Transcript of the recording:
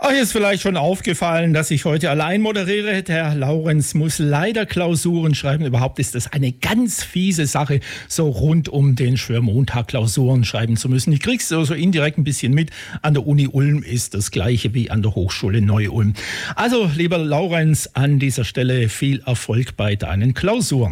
Euch ist vielleicht schon aufgefallen, dass ich heute allein moderiere. Der Laurenz muss leider Klausuren schreiben. Überhaupt ist das eine ganz fiese Sache, so rund um den Schwörmontag Klausuren schreiben zu müssen. Ich krieg's so indirekt ein bisschen mit. An der Uni Ulm ist das Gleiche wie an der Hochschule Neu-Ulm. Also, lieber Laurenz, an dieser Stelle viel Erfolg bei deinen Klausuren.